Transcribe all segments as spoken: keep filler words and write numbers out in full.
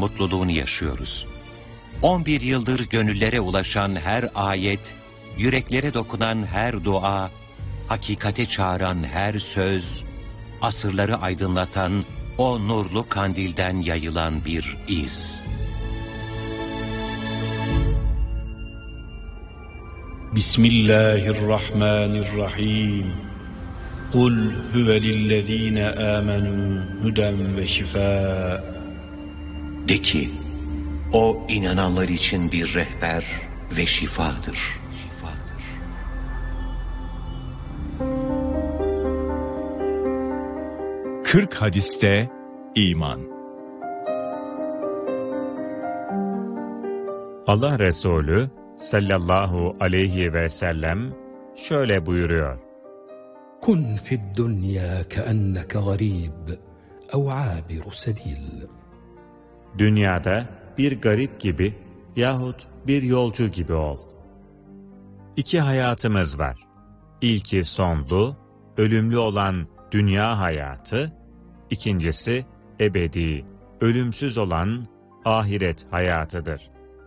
mutluluğunu yaşıyoruz. on bir yıldır gönüllere ulaşan her ayet, yüreklere dokunan her dua, hakikate çağıran her söz, asırları aydınlatan o nurlu kandilden yayılan bir iz. Bismillahirrahmanirrahim. Kul huve lillezine amenu huden ve şifaa. De ki, o inananlar için bir rehber ve şifadır. kırk hadiste iman. Allah Resulü sallallahu aleyhi ve sellem şöyle buyuruyor: Kun fid dunya keenneke garib ev abiru sebil. Dünyada bir garip gibi yahut bir yolcu gibi ol. İki hayatımız var. İlki sonlu, ölümlü olan dünya hayatı, ikincisi ebedi, ölümsüz olan ahiret hayatıdır.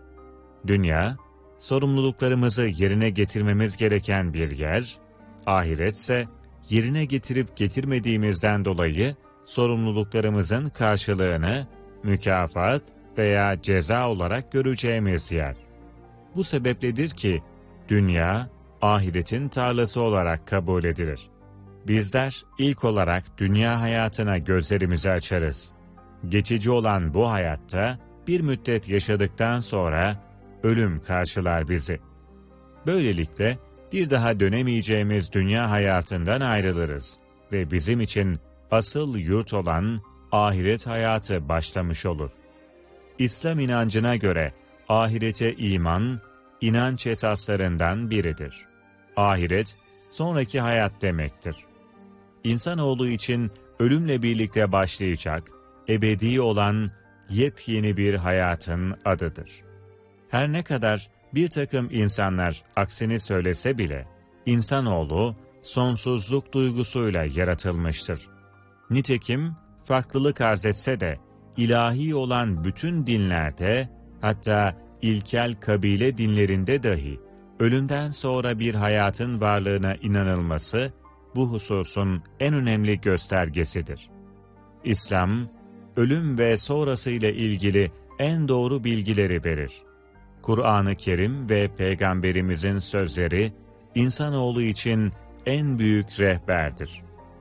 Dünya, sorumluluklarımızı yerine getirmemiz gereken bir yer, ahiretse yerine getirip getirmediğimizden dolayı sorumluluklarımızın karşılığını mükafat veya ceza olarak göreceğimiz yer. Bu sebepledir ki dünya, ahiretin tarlası olarak kabul edilir. Bizler ilk olarak dünya hayatına gözlerimizi açarız. Geçici olan bu hayatta bir müddet yaşadıktan sonra ölüm karşılar bizi. Böylelikle bir daha dönemeyeceğimiz dünya hayatından ayrılırız ve bizim için asıl yurt olan ahiret hayatı başlamış olur. İslam inancına göre ahirete iman, inanç esaslarından biridir. Ahiret, sonraki hayat demektir. İnsanoğlu için ölümle birlikte başlayacak, ebedi olan yepyeni bir hayatın adıdır. Her ne kadar bir takım insanlar aksini söylese bile, insanoğlu sonsuzluk duygusuyla yaratılmıştır. Nitekim farklılık arz etse de, ilahi olan bütün dinlerde, hatta ilkel kabile dinlerinde dahi, ölümden sonra bir hayatın varlığına inanılması, bu hususun en önemli göstergesidir. İslam, ölüm ve sonrası ile ilgili en doğru bilgileri verir. Kur'an-ı Kerim ve Peygamberimizin sözleri, insanoğlu için en büyük rehberdir.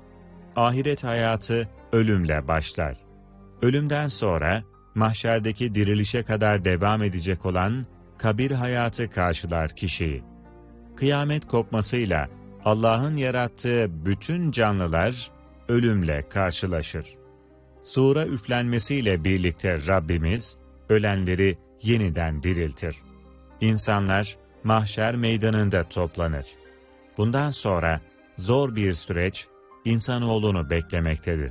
Ahiret hayatı ölümle başlar. Ölümden sonra, mahşerdeki dirilişe kadar devam edecek olan kabir hayatı karşılar kişiyi. Kıyamet kopmasıyla Allah'ın yarattığı bütün canlılar ölümle karşılaşır. Sura üflenmesiyle birlikte Rabbimiz ölenleri yeniden diriltir. İnsanlar mahşer meydanında toplanır. Bundan sonra zor bir süreç insanoğlunu beklemektedir.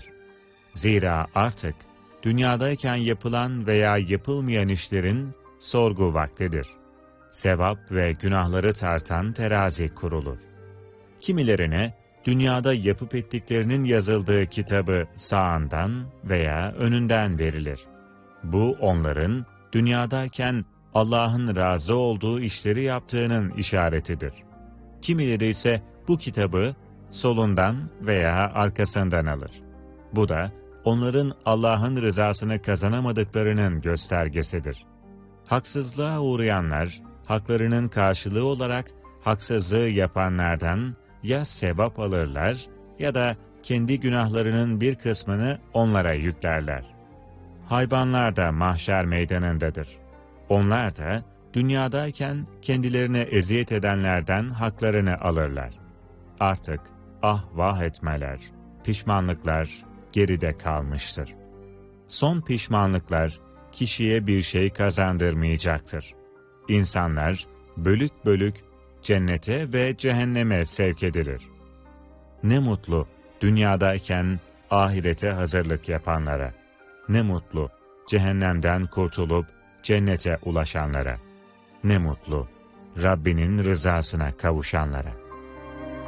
Zira artık dünyadayken yapılan veya yapılmayan işlerin sorgu vaktidir. Sevap ve günahları tartan terazi kurulur. Kimilerine dünyada yapıp ettiklerinin yazıldığı kitabı sağından veya önünden verilir. Bu onların dünyadayken Allah'ın razı olduğu işleri yaptığının işaretidir. Kimileri ise bu kitabı solundan veya arkasından alır. Bu da onların Allah'ın rızasını kazanamadıklarının göstergesidir. Haksızlığa uğrayanlar, haklarının karşılığı olarak haksızlığı yapanlardan ya sevap alırlar ya da kendi günahlarının bir kısmını onlara yüklerler. Hayvanlar da mahşer meydanındadır. Onlar da dünyadayken kendilerine eziyet edenlerden haklarını alırlar. Artık ah vah etmeler, pişmanlıklar geride kalmıştır. Son pişmanlıklar kişiye bir şey kazandırmayacaktır. İnsanlar bölük bölük cennete ve cehenneme sevk edilir. Ne mutlu dünyadayken ahirete hazırlık yapanlara. Ne mutlu cehennemden kurtulup cennete ulaşanlara. Ne mutlu Rabbinin rızasına kavuşanlara.